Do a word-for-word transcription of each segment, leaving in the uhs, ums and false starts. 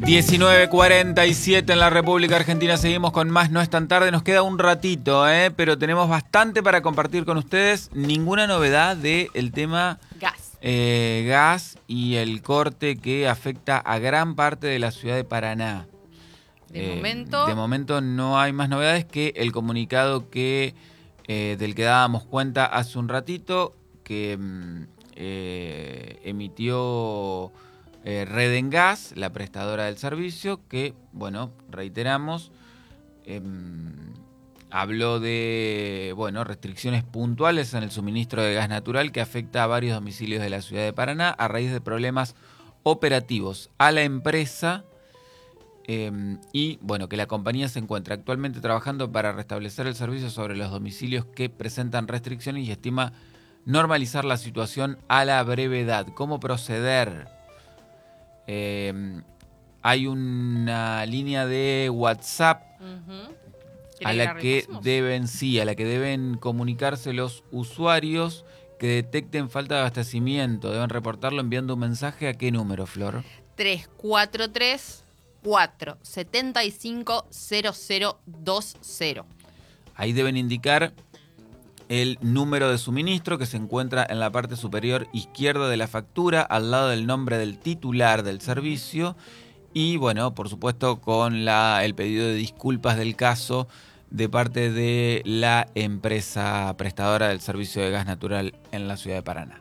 diecinueve cuarenta y siete en la República Argentina. Seguimos con más No es tan tarde. Nos queda un ratito, ¿eh? Pero tenemos bastante para compartir con ustedes. Ninguna novedad del tema gas. Eh, gas y el corte que afecta a gran parte de la ciudad de Paraná. De eh, momento... De momento no hay más novedades que el comunicado que eh, del que dábamos cuenta hace un ratito, que eh, emitió... Eh, Redengas, la prestadora del servicio, que, bueno, reiteramos, eh, habló de, bueno, restricciones puntuales en el suministro de gas natural que afecta a varios domicilios de la ciudad de Paraná a raíz de problemas operativos a la empresa eh, y, bueno, que la compañía se encuentra actualmente trabajando para restablecer el servicio sobre los domicilios que presentan restricciones y estima normalizar la situación a la brevedad. ¿Cómo proceder? Eh, hay una línea de WhatsApp Uh-huh. a la que deben, sí, a la que deben comunicarse los usuarios que detecten falta de abastecimiento. Deben reportarlo enviando un mensaje. ¿A qué número, Flor? tres cuatro tres, cuatro siete cinco, cero cero dos cero. Ahí deben indicar el número de suministro que se encuentra en la parte superior izquierda de la factura, al lado del nombre del titular del servicio y, bueno, por supuesto, con la, el pedido de disculpas del caso de parte de la empresa prestadora del servicio de gas natural en la ciudad de Paraná.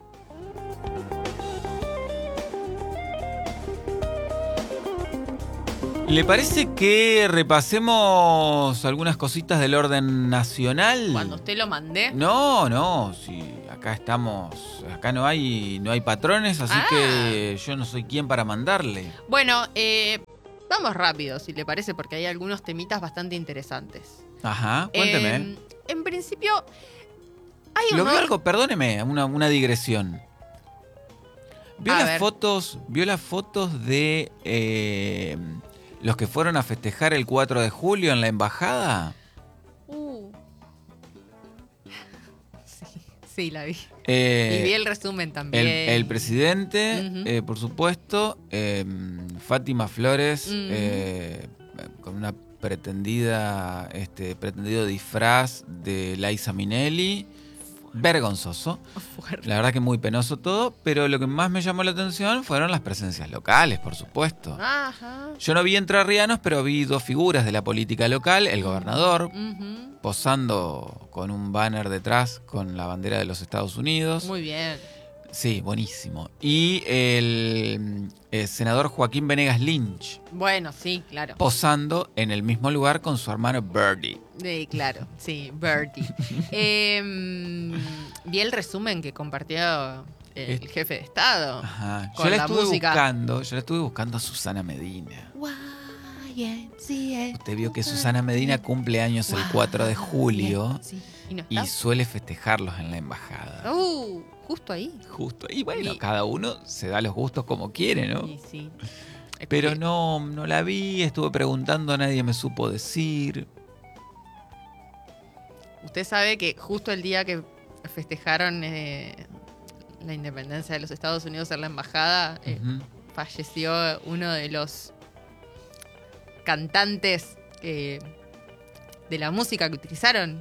¿Le parece que repasemos algunas cositas del orden nacional? Cuando usted lo mandé. No, no, sí, acá estamos, acá no hay, no hay patrones, así ah. que yo no soy quien para mandarle. Bueno, eh, vamos rápido, si le parece, porque hay algunos temitas bastante interesantes. Ajá, cuénteme. Eh, en principio, hay ¿Lo uno... vio algo? Perdóneme, una, una digresión. ¿Vio A las ver. fotos, vio las fotos de eh, los que fueron a festejar el cuatro de julio en la embajada? Uh. Sí, sí, la vi. Eh, y vi el resumen también. El, el presidente, Uh-huh. eh, por supuesto, eh, Fátima Flores, Uh-huh. eh, con una pretendida, este, pretendido disfraz de Liza Minnelli, vergonzoso. Fuerte. La verdad que muy penoso todo, pero lo que más me llamó la atención fueron las presencias locales, por supuesto. Ajá. Yo no vi entrerrianos, pero vi dos figuras de la política local, el gobernador, Uh-huh. posando con un banner detrás con la bandera de los Estados Unidos. Muy bien. Sí, buenísimo. Y el, el senador Joaquín Venegas Lynch, Bueno, sí, claro. posando en el mismo lugar con su hermano Birdie. Sí, claro, sí, Bertie. eh, vi el resumen que compartió el Es- jefe de Estado. Ajá. Con Yo la la estuve música. buscando, yo la estuve buscando a Susana Medina. Y M C A. Usted vio que Susana Medina cumple años el cuatro de julio Sí. ¿Y no y está? suele festejarlos en la embajada. Uh, justo ahí. Justo. Y bueno, Y- cada uno se da los gustos como quiere, ¿no? Sí, sí. Es Pero que- no, no la vi, estuve preguntando, nadie me supo decir. Usted sabe que justo el día que festejaron eh, la independencia de los Estados Unidos en la embajada, eh, Ujú. falleció uno de los cantantes que- de la música que utilizaron.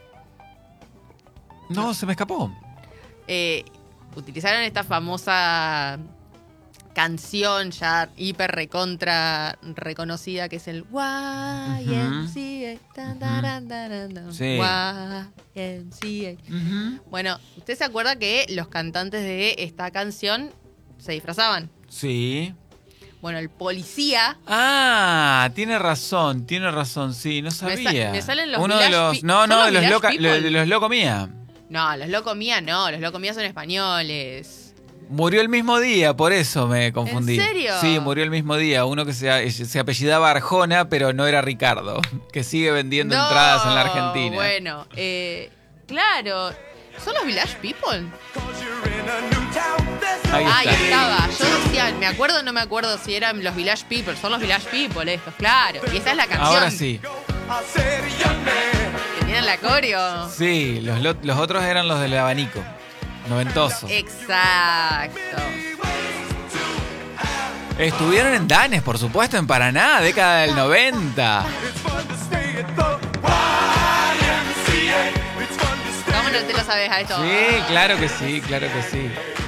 No, se me escapó. Eh, utilizaron esta famosa canción ya hiper recontra reconocida que es el Y M C A. Tan, taran, taran, tan. Sí. Y M C A. Ujú. Bueno, ¿usted se acuerda que los cantantes de esta canción se disfrazaban? Sí. Bueno, el policía... Ah, tiene razón, tiene razón, sí, no sabía. me salen los Uno de Village los, Pe- no, ¿son no, los de los Village loca, People? de los loco mía. No, los Loco Mía no, los Loco Mía son españoles. Murió el mismo día, por eso me confundí. ¿En serio? Sí, murió el mismo día. Uno que se, se apellidaba Arjona, pero no era Ricardo, que sigue vendiendo No, entradas en la Argentina. Bueno, eh, claro. ¿Son los Village People? Ahí Ahí está. estaba. Yo decía, me acuerdo o no me acuerdo si eran los Village People. Son los Village People estos, claro. Y esa es la canción. Ahora sí. Que tienen la coreo. Sí, los, lo- los otros eran los del abanico. Noventoso. Exacto. Estuvieron en Danes, por supuesto, en Paraná, década del noventa. ¿Cómo no te lo sabes a esto? Sí, claro que sí, claro que sí.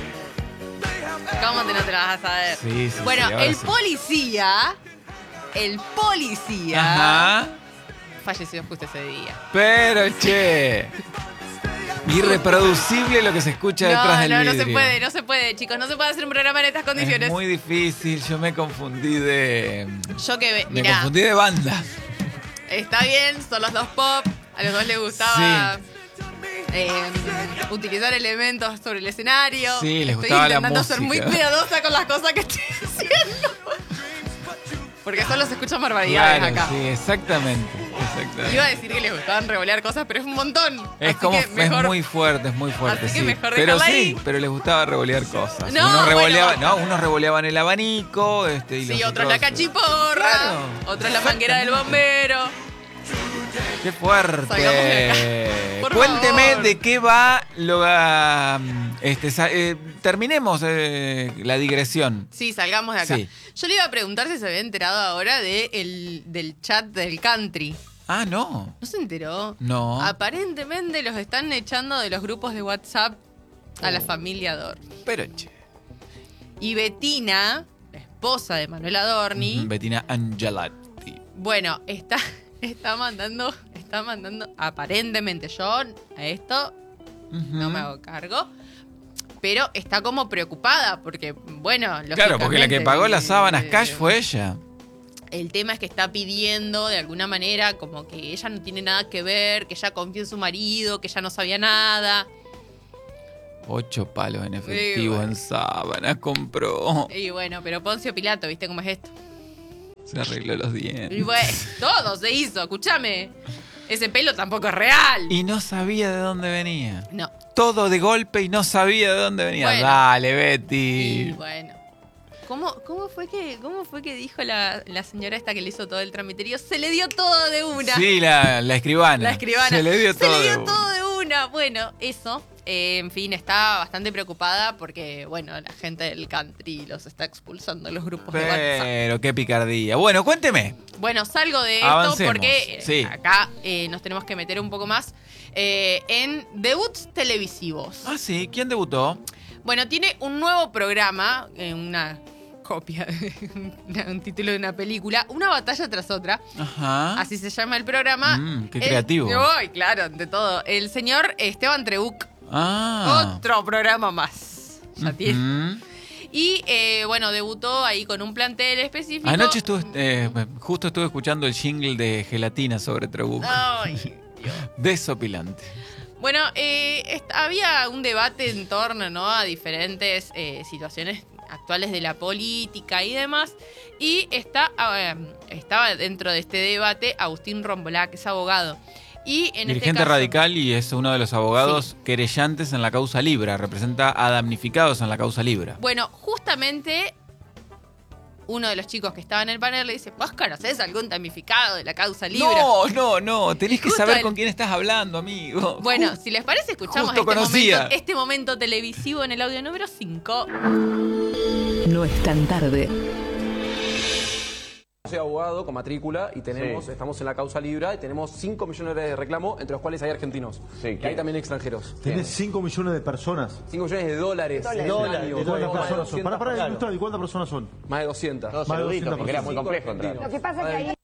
¿Cómo te no te lo vas a saber? Sí, sí, bueno, sí, ahora el sí. policía, el policía Ajá. falleció justo ese día. Pero, che. Irreproducible lo que se escucha detrás No, del no, no vidrio. se puede, no se puede, chicos. No se puede hacer un programa en estas condiciones. Es muy difícil, yo me confundí de... Yo que, ve- Me mirá, confundí de banda. está bien, son los dos pop. A los dos les gustaba eh, utilizar elementos sobre el escenario. Sí, les Estoy gustaba la intentando ser muy música. cuidadosa con las cosas que estoy haciendo. Porque solo se escuchan barbaridades Claro, acá. sí, exactamente, exactamente. Iba a decir que les gustaban revolear cosas, pero es un montón. Es Así como, que mejor- es muy fuerte, es muy fuerte, Así que sí. mejor pero dejarla sí, ahí. pero les gustaba revolear cosas. No, unos revoleaban, bueno. no, unos revoleaban el abanico, este, y Sí, los otros otros, la cachiporra, Claro, otros la manguera del bombero. Qué fuerte. Salgamos de acá, por Cuénteme favor. de qué va lo ah, este sa- eh, terminemos eh, la digresión. Sí, salgamos de acá. Sí. Yo le iba a preguntar si se había enterado ahora de el, del chat del country. Ah, no. ¿No se enteró? No. Aparentemente los están echando de los grupos de WhatsApp a la familia Adorni. Pero che. Y Bettina, la esposa de Manuel Adorni, Mm, Bettina Angelatti. bueno, está, está mandando, está mandando, aparentemente yo a esto no me hago cargo, pero está como preocupada porque, bueno, Claro, porque la que pagó las sábanas eh, cash fue ella. El tema es que está pidiendo de alguna manera como que ella no tiene nada que ver, que ella confía en su marido, que ella no sabía nada. Ocho palos en efectivo bueno. en sábanas compró. Y bueno, pero Poncio Pilato, ¿viste cómo es esto? Se arregló los dientes. Y bueno, todo se hizo, escúchame. Ese pelo tampoco es real. Y no sabía de dónde venía. No. Todo de golpe y no sabía de dónde venía. Bueno. Dale, Y Betty. bueno. ¿Cómo, cómo, fue que, ¿Cómo fue que dijo la, la señora esta que le hizo todo el tramiterío? Se le dio todo de una. Sí, la, la escribana. La escribana. Se le dio Se todo. le dio de todo una. de una. Bueno, eso. Eh, en fin, está bastante preocupada porque, bueno, la gente del country los está expulsando de los grupos de WhatsApp. Pero qué picardía. Bueno, cuénteme. Bueno, salgo de esto Avancemos, porque eh, sí. acá eh, nos tenemos que meter un poco más eh, en debuts televisivos. Ah, sí. ¿Quién debutó? Bueno, tiene un nuevo programa, eh, una copia, de una- un título de una película, Una batalla tras otra. Ajá. Así se llama el programa. Mm, qué El- creativo. Ay, claro, ante todo. El señor Esteban Trebuch. Ah. Otro programa más. Ya tiene. Ujú. Y eh, bueno, debutó ahí con un plantel específico. Anoche estuve, eh, justo estuve escuchando el jingle de Gelatina sobre Trebuch. Ay, Dios. Desopilante. Bueno, eh, est- había un debate en torno, ¿no?, a diferentes eh, situaciones actuales de la política y demás. Y está, eh, estaba dentro de este debate Agustín Rombolá, que es abogado. Y en Dirigente este caso, radical y es uno de los abogados querellantes en la causa Libra. Representa a damnificados en la causa Libra. Bueno, justamente uno de los chicos que estaba en el panel le dice: ¿vos conocés algún damnificado de la causa Libra? No, no, no. Tenés que Justo saber el- con quién estás hablando, amigo. Bueno, Justo- si les parece, escuchamos justo este conocía. momento, este momento televisivo en el audio número cinco. No es tan tarde. Soy abogado con matrícula y tenemos, Sí. estamos en la causa Libra y tenemos cinco millones de reclamos, entre los cuales hay argentinos. Sí, y ¿quién? hay también extranjeros. Tenés cinco millones de personas. cinco millones de dólares. en un Dólares. año. ¿De cuántas Más de personas son? Pará, pará, claro. ilustrar, ¿y cuántas personas son? Más de doscientas. Todos Más de eruditos, doscientas porque era muy personas. complejo entrar. Lo que pasa que ahí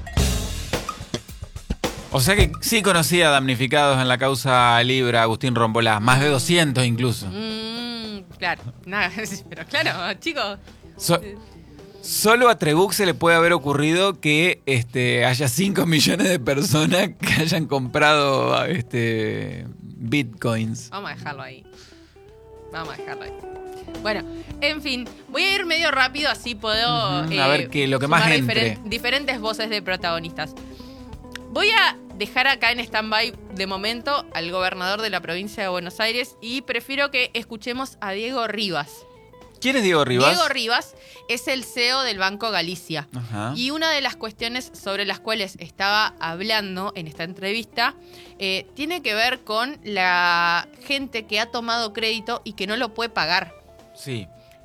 O sea que sí conocía damnificados en la causa Libra, Agustín Rombolá. Más de doscientos incluso. Mm, claro, nada, pero claro, chicos. So- solo a Trebuch se le puede haber ocurrido que este, haya cinco millones de personas que hayan comprado este, bitcoins. Vamos a dejarlo ahí. Vamos a dejarlo ahí. Bueno, en fin, voy a ir medio rápido, así puedo. Ujú, a ver qué- lo que más sumar entre. diferen- diferentes voces de protagonistas. Voy a dejar acá en stand-by de momento al gobernador de la provincia de Buenos Aires y prefiero que escuchemos a Diego Rivas. ¿Quién es Diego Rivas? Diego Rivas es el C E O del Banco Galicia. Ajá. Y una de las cuestiones sobre las cuales estaba hablando en esta entrevista eh, tiene que ver con la gente que ha tomado crédito y que no lo puede pagar. Sí.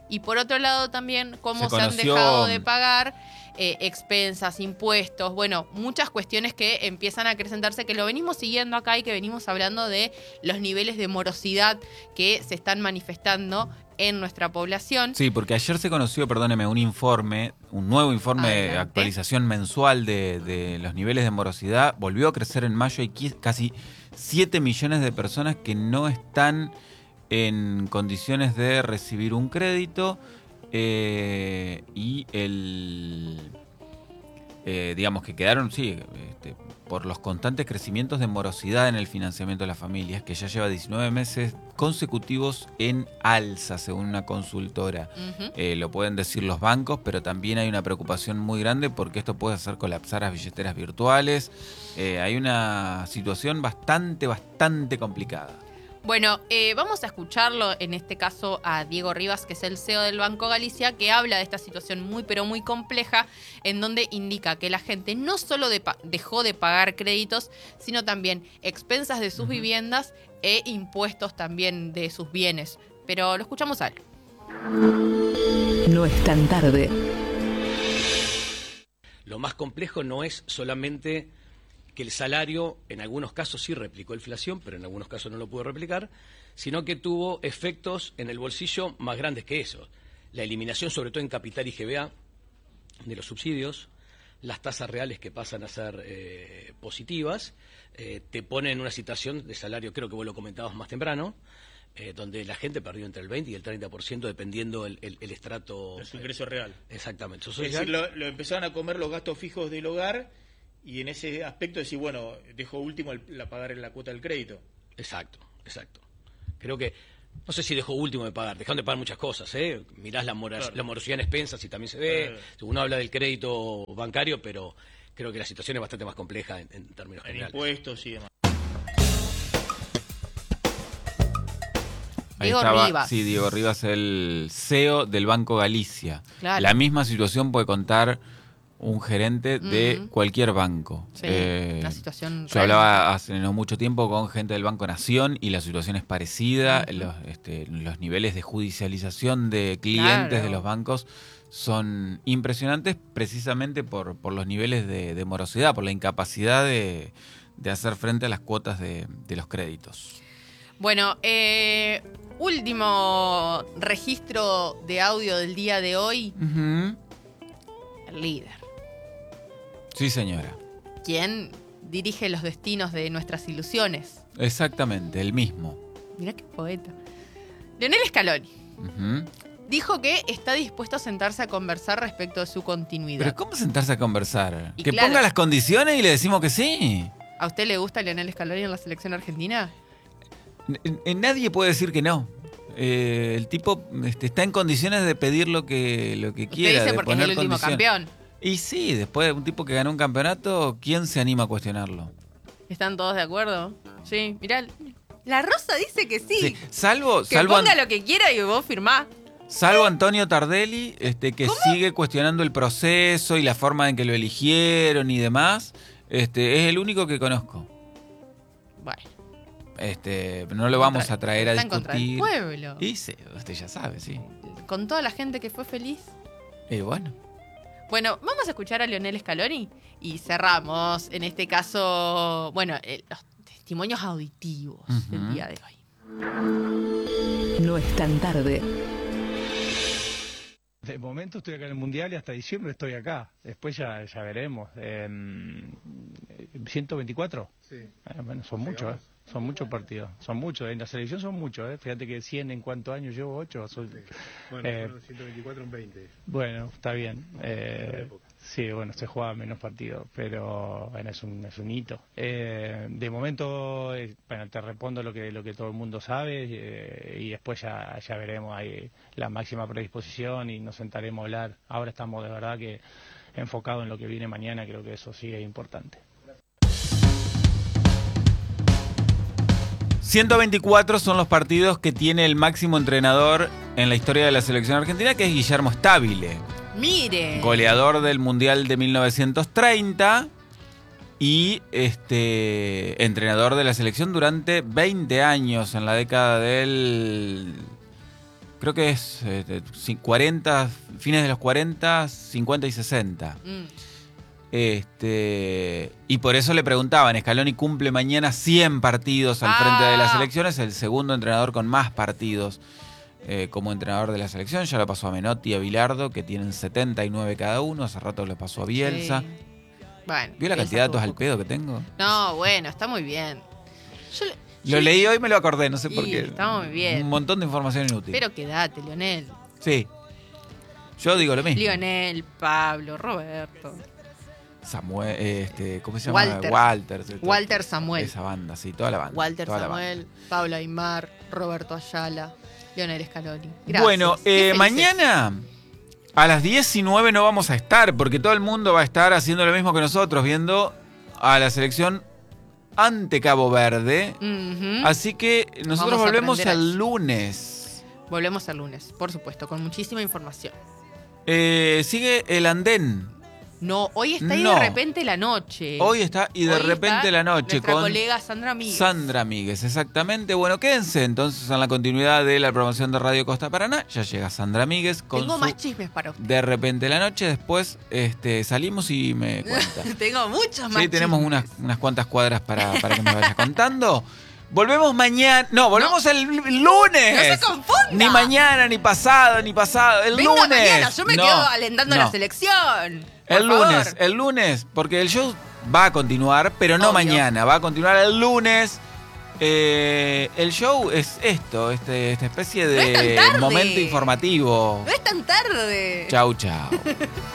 Y por otro lado también cómo se, se han conoció... dejado de pagar eh, expensas, impuestos, bueno, muchas cuestiones que empiezan a acrecentarse, que lo venimos siguiendo acá y que venimos hablando de los niveles de morosidad que se están manifestando en nuestra población. Sí, porque ayer se conoció, perdóneme, un informe, un nuevo informe Adelante. de actualización mensual de, de los niveles de morosidad. Volvió a crecer en mayo. Hay casi siete millones de personas que no están en condiciones de recibir un crédito eh, y el... Eh, digamos que quedaron, sí, este, por los constantes crecimientos de morosidad en el financiamiento de las familias, que ya lleva diecinueve meses consecutivos en alza, según una consultora. Uh-huh. Eh, lo pueden decir los bancos, pero también hay una preocupación muy grande porque esto puede hacer colapsar las billeteras virtuales. Eh, hay una situación bastante, bastante complicada. Bueno, eh, vamos a escucharlo, en este caso a Diego Rivas, que es el C E O del Banco Galicia, que habla de esta situación muy pero muy compleja, en donde indica que la gente no solo de dejó de pagar créditos, sino también expensas de sus uh-huh. viviendas e impuestos también de sus bienes. Pero lo escuchamos a él. No es tan tarde. Lo más complejo no es solamente que el salario en algunos casos sí replicó inflación, pero en algunos casos no lo pudo replicar, sino que tuvo efectos en el bolsillo más grandes que eso. La eliminación, sobre todo en capital y G B A, de los subsidios, las tasas reales que pasan a ser eh, positivas, eh, te ponen en una situación de salario, creo que vos lo comentabas más temprano, eh, donde la gente perdió entre el veinte y el treinta por ciento dependiendo el, el, el estrato... De su ingreso real. Exactamente. Es decir, lo, lo empezaron a comer los gastos fijos del hogar. Y en ese aspecto decir, bueno, dejo último el, la pagar en la cuota del crédito. Exacto, exacto. Creo que, no sé si dejó último de pagar, dejaron de pagar muchas cosas, ¿eh? Mirás la, mora, claro. la morosidad en expensas y también se ve, claro. Uno habla del crédito bancario, pero creo que la situación es bastante más compleja en, en términos en generales. En impuestos y demás. Ahí Diego estaba, Rivas. Sí, Diego Rivas, el C E O del Banco Galicia. Claro. La misma situación puede contar un gerente de Mm. cualquier banco. Sí, eh, una situación yo real. hablaba hace no mucho tiempo con gente del Banco Nación y la situación es parecida. Uh-huh. Los, este, los niveles de judicialización de clientes Claro. de los bancos son impresionantes precisamente por, por los niveles de, de morosidad, por la incapacidad de, de hacer frente a las cuotas de, de los créditos. Bueno, eh, último registro de audio del día de hoy. Uh-huh. El líder. Sí, señora. ¿Quién dirige los destinos de nuestras ilusiones? Exactamente, el mismo. Mirá qué poeta. Lionel Scaloni Uh-huh. dijo que está dispuesto a sentarse a conversar respecto de su continuidad. Pero ¿cómo sentarse a conversar? Y Que claro. ponga las condiciones y le decimos que sí. ¿A usted le gusta Lionel Scaloni en la selección argentina? N- n- nadie puede decir que no. Eh, el tipo este, está en condiciones de pedir lo que, lo que Usted quiera. dice de porque es poner el último condiciones. campeón. Y sí, después de un tipo que ganó un campeonato, ¿quién se anima a cuestionarlo? ¿Están todos de acuerdo? Sí, mirá. La Rosa dice que sí. Sí, salvo, Que salvo, ponga lo que quiera y vos firmás. salvo Antonio Tardelli, este, que sigue cuestionando el proceso y la forma en que lo eligieron y demás. Este, es el único que conozco. Bueno. Este, no lo vamos a traer a Está en contra del discutir. pueblo. Y sí, usted ya sabe, sí. Con toda la gente que fue feliz. Y bueno. Bueno, vamos a escuchar a Lionel Scaloni y cerramos, en este caso, bueno, eh, los testimonios auditivos Uh-huh. del día de hoy. No es tan tarde. De momento estoy acá en el Mundial y hasta diciembre estoy acá. Después ya, ya veremos. Eh, ¿ciento veinticuatro? Sí. Eh, bueno, son muchos, ¿eh? Son muchos partidos. Son muchos. En la selección son muchos, ¿eh? Fíjate que cien en cuántos años llevo, ocho. Son, Sí. Bueno, eh, fueron ciento veinticuatro en veinte. Bueno, está bien. Eh, sí, bueno, se juega menos partidos, pero bueno, es un, es un hito. Eh, de momento, eh, bueno, te respondo lo que lo que todo el mundo sabe eh, y después ya, ya veremos ahí la máxima predisposición y nos sentaremos a hablar. Ahora estamos de verdad que enfocados en lo que viene mañana, creo que eso sí es importante. ciento veinticuatro son los partidos que tiene el máximo entrenador en la historia de la selección argentina, que es Guillermo Stabile. Mire. Goleador del Mundial de mil novecientos treinta y este entrenador de la selección durante veinte años en la década del... creo que es eh, cuarenta, fines de los cuarenta, cincuenta y sesenta. Mm. Este, y por eso le preguntaban, Scaloni cumple mañana cien partidos al Ah. frente de las selecciones, el segundo entrenador con más partidos eh, como entrenador de la selección. Ya lo pasó a Menotti y a Bilardo, que tienen setenta y nueve cada uno. Hace rato le pasó a Bielsa. Sí. Bueno, ¿Vio la Bielsa cantidad de datos tuvo al poco. pedo que tengo? No, bueno, está muy bien. Yo, le- Lo yo- leí hoy y me lo acordé, no sé por Sí, qué. está muy bien. Un montón de información inútil. Pero quédate, Lionel. Sí. Yo digo lo mismo. Lionel, Pablo, Roberto. Samuel, este, ¿cómo se llama? Walter. Walter. sí, todo- Walter Samuel. Esa banda, sí, toda la banda. Walter toda la Samuel, banda. Pablo Aymar, Roberto Ayala, Lionel Scaloni. Gracias. Bueno, Qué eh, felices. mañana a las diecinueve no vamos a estar, porque todo el mundo va a estar haciendo lo mismo que nosotros, viendo a la selección ante Cabo Verde. Ujú. Así que nosotros Vamos a volvemos aprender a el eso. lunes. Volvemos el lunes, por supuesto, con muchísima información. Eh, sigue el andén. No, hoy está ahí No. de repente la noche. Hoy está y de Hoy repente está la noche nuestra con colega Sandra Míguez. Sandra Míguez, exactamente. Bueno, quédense entonces en la continuidad de la programación de Radio Costa Paraná. Ya llega Sandra Míguez con Tengo su más chismes para usted. De repente la noche. Después este, salimos y me cuenta. Tengo muchos más Sí, tenemos chismes. unas, unas cuantas cuadras para, para que me vayas contando. Volvemos mañana. No, volvemos el lunes. No se confunda. Ni mañana, ni pasado, ni pasado. El Venga lunes. mañana, yo me No, quedo alentando a no. la selección. Por El favor. lunes, el lunes, porque el show va a continuar, pero no Obvio. mañana, va a continuar el lunes. Eh, el show es esto, este, esta especie No es tan de tarde. momento informativo. No es tan tarde. Chau, chau.